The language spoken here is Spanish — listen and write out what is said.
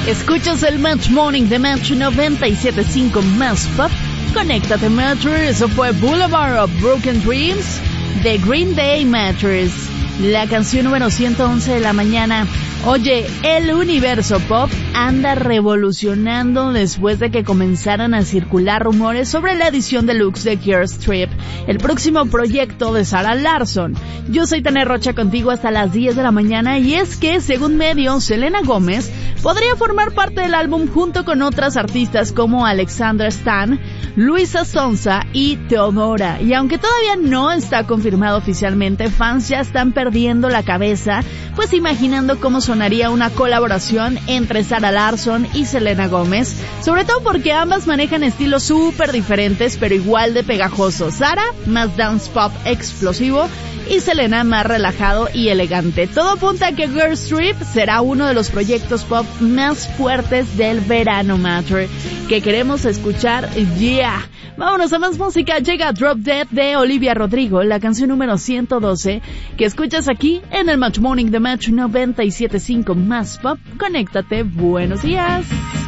Escuchas el Match Morning de Match 97.5 Más Pop. Conéctate, Mattress. Eso fue Boulevard of Broken Dreams de Green Day, Mattress. La canción número 111 de la mañana. Oye, el universo pop anda revolucionando después de que comenzaran a circular rumores sobre la edición deluxe de Girls Trip, el próximo proyecto de Sarah Larsson. Yo soy Tania Rocha contigo hasta las 10 de la mañana y es que, según medios, Selena Gómez podría formar parte del álbum junto con otras artistas como Alexandra Stan, Luisa Sonza y Teodora. Y aunque todavía no está confirmado oficialmente, fans ya están perdiendo la cabeza, pues imaginando cómo sonaría una colaboración entre Sarah Larsson y Selena Gómez, sobre todo porque ambas manejan estilos súper diferentes pero igual de pegajosos. Sarah más dance pop explosivo y Selena más relajado y elegante. Todo apunta a que Girls Trip será uno de los proyectos pop más fuertes del verano, Matter, que queremos escuchar ya. Vámonos a más música. Llega Drop Dead de Olivia Rodrigo, la canción número 112, que escuchas aquí en el Match Morning de Match 97.5 Más Pop. Conéctate, buenos días.